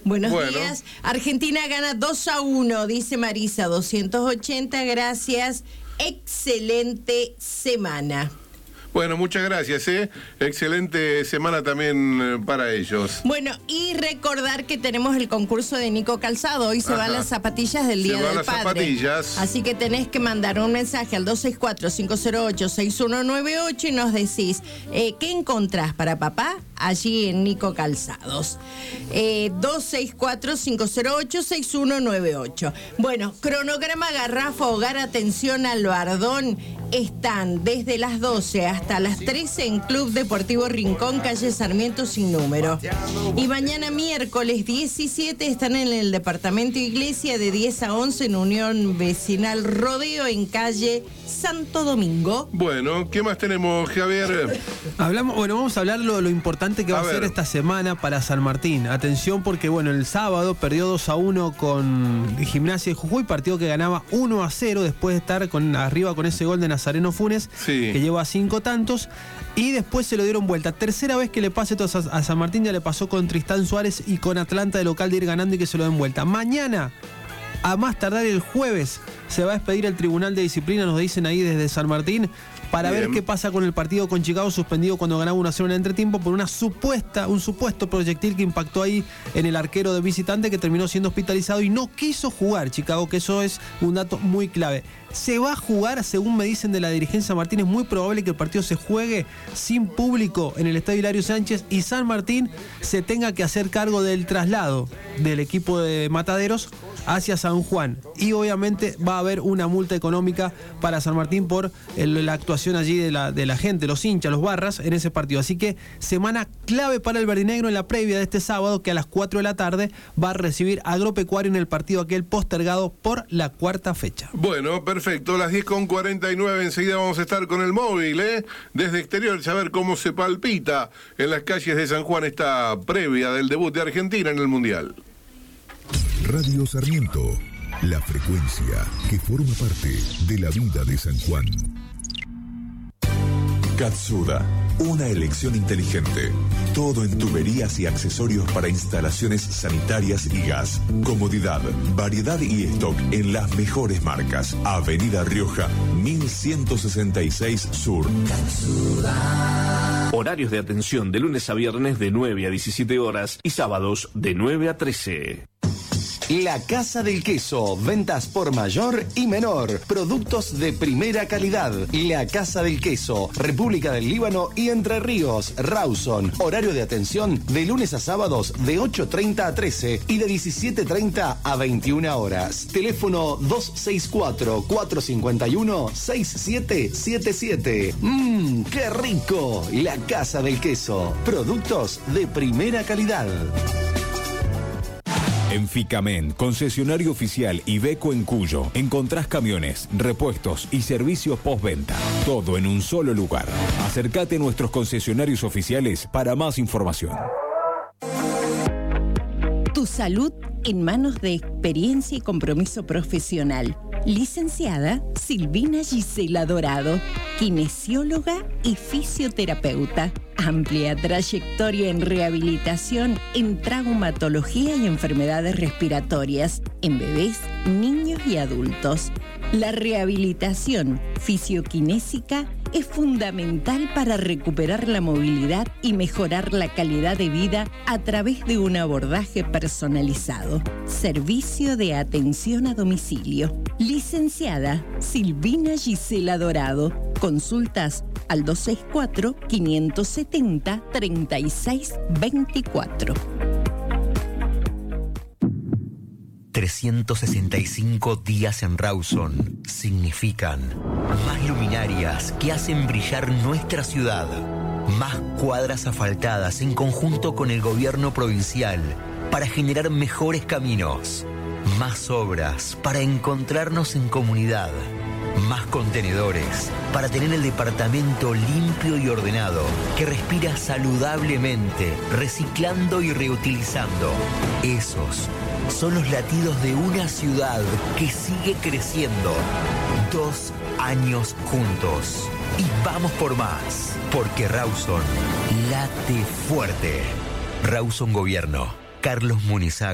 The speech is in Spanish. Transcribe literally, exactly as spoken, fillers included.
Buenos bueno. días. Argentina gana dos a uno, dice Marisa, doscientos ochenta, gracias. Excelente semana. Bueno, muchas gracias, ¿eh? Excelente semana también eh, para ellos. Bueno, y recordar que tenemos el concurso de Nico Calzado. Hoy se Ajá. van las zapatillas del Se Día van del las Padre. zapatillas. Así que tenés que mandar un mensaje al dos seis cuatro, cinco cero ocho, seis uno nueve ocho y nos decís eh, ¿qué encontrás para papá allí en Nico Calzados? Eh, dos seis cuatro, cinco cero ocho, seis uno nueve ocho. Bueno, cronograma Garrafa Hogar, atención al Bardón. Están desde las doce hasta las trece en Club Deportivo Rincón, calle Sarmiento sin número. Y mañana miércoles diecisiete están en el departamento Iglesia de diez a once en Unión Vecinal Rodeo en calle Santo Domingo. Bueno, ¿qué más tenemos, Javier? Hablamos, bueno, vamos a hablar lo, lo importante que va a, A ser ver. esta semana para San Martín. Atención porque, bueno, el sábado perdió dos a uno con Gimnasia de Jujuy, partido que ganaba uno a cero después de estar con, arriba con ese gol de Nazareno Funes, Sí. que lleva cinco tantos, y después se lo dieron vuelta. Tercera vez que le pase esto a, a San Martín, ya le pasó con Tristán Suárez y con Atlanta de local de ir ganando y que se lo den vuelta. Mañana, a más tardar el jueves, se va a despedir el Tribunal de Disciplina, nos dicen ahí desde San Martín, para Bien. ver qué pasa con el partido con Chicago suspendido cuando ganaba uno a cero en el entretiempo por una supuesta, un supuesto proyectil que impactó ahí en el arquero de visitante, que terminó siendo hospitalizado y no quiso jugar Chicago, que eso es un dato muy clave. Se va a jugar, según me dicen de la dirigencia Martín, es muy probable que el partido se juegue sin público en el Estadio Hilario Sánchez y San Martín se tenga que hacer cargo del traslado del equipo de Mataderos hacia San Juan. Y obviamente va a haber una multa económica para San Martín por el, la actuación allí de la, de la gente, los hinchas, los barras en ese partido. Así que semana clave para el verdinegro en la previa de este sábado, que a las cuatro de la tarde va a recibir Agropecuario en el partido aquel postergado por la cuarta fecha. Bueno, perfecto, las diez con cuarenta y nueve, enseguida vamos a estar con el móvil, ¿eh? Desde exterior, saber cómo se palpita en las calles de San Juan esta previa del debut de Argentina en el Mundial. Radio Sarmiento, la frecuencia que forma parte de la vida de San Juan. Katsuda, una elección inteligente. Todo en tuberías y accesorios para instalaciones sanitarias y gas. Comodidad, variedad y stock en las mejores marcas. Avenida Rioja, mil ciento sesenta y seis Sur. Katsuda. Horarios de atención de lunes a viernes de nueve a diecisiete horas y sábados de nueve a trece. La Casa del Queso, ventas por mayor y menor, productos de primera calidad. La Casa del Queso, República del Líbano y Entre Ríos, Rawson. Horario de atención de lunes a sábados de ocho treinta a trece y de diecisiete treinta a veintiuna horas. Teléfono dos seis cuatro, cuatro cinco uno, seis siete siete siete. Mmm, qué rico. La Casa del Queso, productos de primera calidad. En Ficamen, concesionario oficial Iveco en Cuyo, encontrás camiones, repuestos y servicios postventa. Todo en un solo lugar. Acércate a nuestros concesionarios oficiales para más información. Tu salud en manos de experiencia y compromiso profesional. Licenciada Silvina Gisela Dorado, kinesióloga y fisioterapeuta. Amplia trayectoria en rehabilitación en traumatología y enfermedades respiratorias en bebés, niños y adultos. La rehabilitación fisioquinésica es fundamental para recuperar la movilidad y mejorar la calidad de vida a través de un abordaje personalizado. Servicio de atención a domicilio. Licenciada Silvina Gisela Dorado. Consultas al dos seis cuatro, cinco siete cero, tres seis dos cuatro. trescientos sesenta y cinco días en Rawson significan más luminarias que hacen brillar nuestra ciudad, más cuadras asfaltadas en conjunto con el gobierno provincial para generar mejores caminos, más obras para encontrarnos en comunidad, más contenedores para tener el departamento limpio y ordenado, que respira saludablemente, reciclando y reutilizando. Esos son los latidos de una ciudad que sigue creciendo. Dos años juntos. Y vamos por más, porque Rawson late fuerte. Rawson Gobierno. Carlos Munizaga.